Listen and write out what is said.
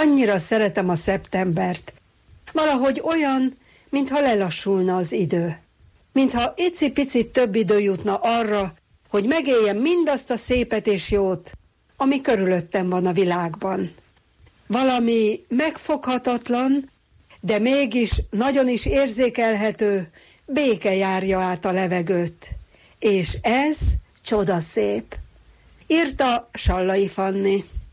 Annyira szeretem a szeptembert. Valahogy olyan, mintha lelassulna az idő. Mintha icipicit több idő jutna arra, hogy megéljem mindazt a szépet és jót, ami körülöttem van a világban. Valami megfoghatatlan, de mégis nagyon is érzékelhető béke járja át a levegőt. És ez csodaszép. Írta Sallai Fanni.